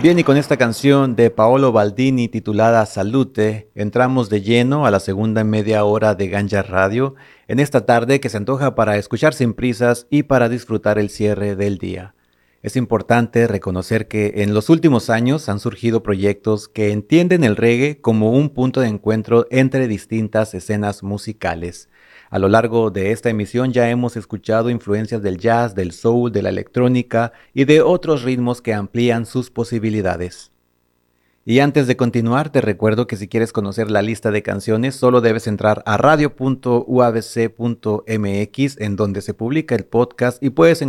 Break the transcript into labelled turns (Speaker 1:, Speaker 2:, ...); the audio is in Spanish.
Speaker 1: Bien, y con esta canción de Paolo Baldini titulada Salute, entramos de lleno a la segunda media hora de Ganja Radio en esta tarde que se antoja para escuchar sin prisas y para disfrutar el cierre del día. Es importante reconocer que en los últimos años han surgido proyectos que entienden el reggae como un punto de encuentro entre distintas escenas musicales. A lo largo de esta emisión ya hemos escuchado influencias del jazz, del soul, de la electrónica y de otros ritmos que amplían sus posibilidades. Y antes de continuar, te recuerdo que si quieres conocer la lista de canciones, solo debes entrar a radio.uabc.mx, en donde se publica el podcast y puedes